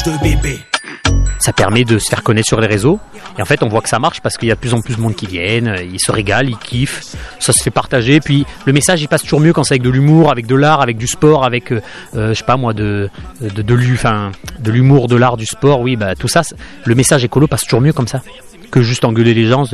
Ça permet de se faire connaître sur les réseaux. Et en fait, on voit que ça marche parce qu'il y a de plus en plus de monde qui viennent, ils se régalent, ils kiffent, ça se fait partager. Puis le message, il passe toujours mieux quand c'est avec de l'humour, avec de l'art, avec du sport, avec, je sais pas moi, de l'humour, de l'art, du sport. Oui, bah tout ça, le message écolo passe toujours mieux comme ça que juste engueuler les gens.